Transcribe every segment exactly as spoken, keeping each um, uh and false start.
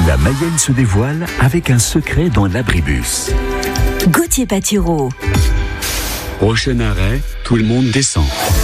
La Mayenne se dévoile avec un secret dans l'abribus. Gauthier Patireau. Prochain arrêt, tout le monde descend.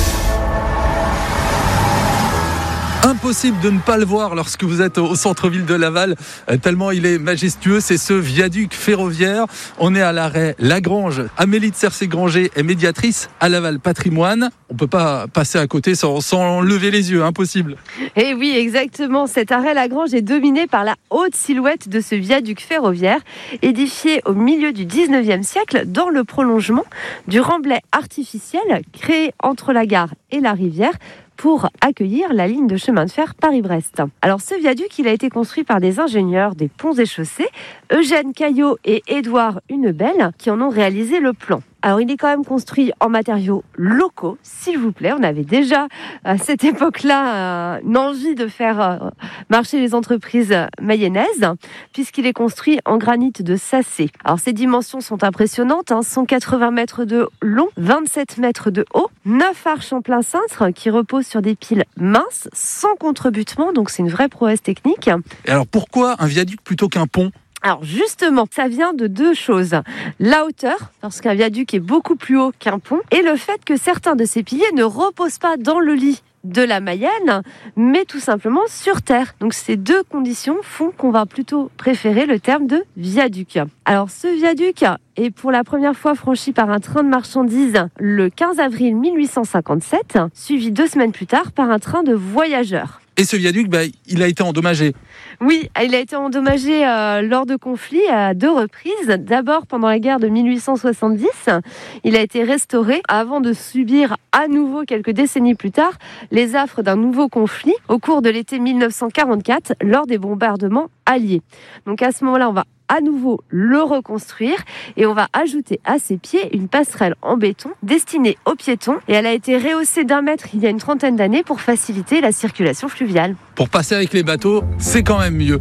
Impossible de ne pas le voir lorsque vous êtes au centre-ville de Laval, tellement il est majestueux. C'est ce viaduc ferroviaire. On est à l'arrêt Lagrange. Amélie de Cercé-Granger est médiatrice à Laval Patrimoine. On ne peut pas passer à côté sans, sans lever les yeux, impossible. Et oui, exactement. Cet arrêt Lagrange est dominé par la haute silhouette de ce viaduc ferroviaire, édifié au milieu du dix-neuvième siècle dans le prolongement du remblai artificiel créé entre la gare et la rivière pour accueillir la ligne de chemin de fer Paris-Brest. Alors ce viaduc, il a été construit par des ingénieurs des ponts et chaussées, Eugène Caillot et Édouard Hunebelle, qui en ont réalisé le plan. Alors il est quand même construit en matériaux locaux, s'il vous plaît. On avait déjà à cette époque-là une envie de faire marcher les entreprises mayennaises, puisqu'il est construit en granit de Sacé. Alors ses dimensions sont impressionnantes, hein, cent quatre-vingts mètres de long, vingt-sept mètres de haut, neuf arches en plein cintre qui reposent sur des piles minces, sans contrebutement, donc c'est une vraie prouesse technique. Et alors pourquoi un viaduc plutôt qu'un pont ? Alors justement, ça vient de deux choses. La hauteur, parce qu'un viaduc est beaucoup plus haut qu'un pont, et le fait que certains de ces piliers ne reposent pas dans le lit de la Mayenne, mais tout simplement sur terre. Donc ces deux conditions font qu'on va plutôt préférer le terme de viaduc. Alors ce viaduc est pour la première fois franchi par un train de marchandises le quinze avril mille huit cent cinquante-sept, suivi deux semaines plus tard par un train de voyageurs. Et ce viaduc, bah, il a été endommagé. Oui, il a été endommagé euh, lors de conflits à deux reprises. D'abord pendant la guerre de mille huit cent soixante-dix, il a été restauré avant de subir à nouveau quelques décennies plus tard les affres d'un nouveau conflit au cours de l'été mille neuf cent quarante-quatre lors des bombardements alliés. Donc à ce moment-là, on va à nouveau le reconstruire et on va ajouter à ses pieds une passerelle en béton destinée aux piétons, et elle a été rehaussée d'un mètre il y a une trentaine d'années pour faciliter la circulation fluviale. Pour passer avec les bateaux, c'est quand même mieux.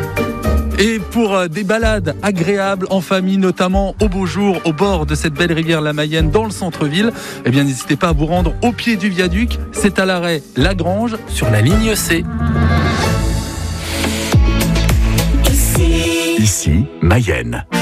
Et pour des balades agréables en famille, notamment au beau jour, au bord de cette belle rivière la Mayenne, dans le centre-ville, eh bien n'hésitez pas à vous rendre au pied du viaduc. C'est à l'arrêt Lagrange sur la ligne C. Ici, Mayenne.